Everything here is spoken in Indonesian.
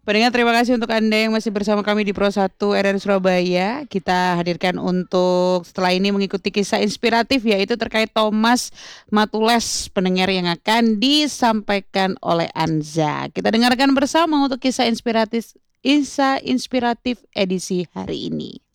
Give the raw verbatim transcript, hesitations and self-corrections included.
Pendengar, terima kasih untuk Anda yang masih bersama kami di Pro satu R R Surabaya. Kita hadirkan untuk setelah ini mengikuti kisah inspiratif yaitu terkait Thomas Matules, pendengar yang akan disampaikan oleh Anza. Kita dengarkan bersama untuk kisah inspiratif kisah inspiratif edisi hari ini.